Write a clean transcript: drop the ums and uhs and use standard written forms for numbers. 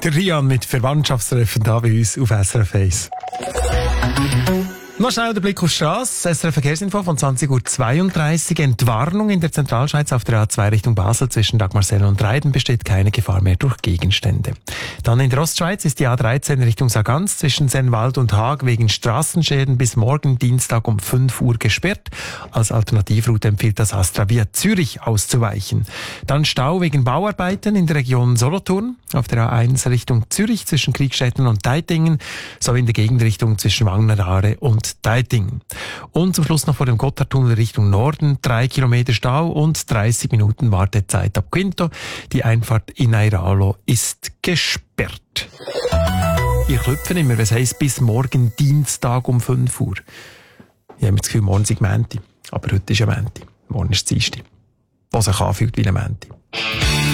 Der Rian mit Verwandtschaftstreffen da bei uns auf SRF 1. Noch schnell der Blick auf die Strasse. SRF Verkehrsinfo von 20.32 Uhr. Entwarnung in der Zentralschweiz auf der A2 Richtung Basel zwischen Dagmarsel und Reiden besteht keine Gefahr mehr durch Gegenstände. Dann in der Ostschweiz ist die A13 Richtung Sargans zwischen Sennwald und Haag wegen Straßenschäden bis morgen Dienstag um 5 Uhr gesperrt. Als Alternativroute empfiehlt das Astra via Zürich auszuweichen. Dann Stau wegen Bauarbeiten in der Region Solothurn auf der A1 Richtung Zürich zwischen Kriegstetten und Deitingen sowie in der Gegenrichtung zwischen Wangneraare und Deitingen. Und zum Schluss noch vor dem Gotthardtunnel Richtung Norden 3 Kilometer Stau und 30 Minuten Wartezeit ab Quinto. Die Einfahrt in Airalo ist gesperrt. Ihr klopfen immer, was heisst bis morgen Dienstag um 5 Uhr. Ich habe das Gefühl, morgen ist Mänti. Aber heute ist ja Mänti. Morgen ist Dienstag. Was sich anfühlt wie ein Mänti.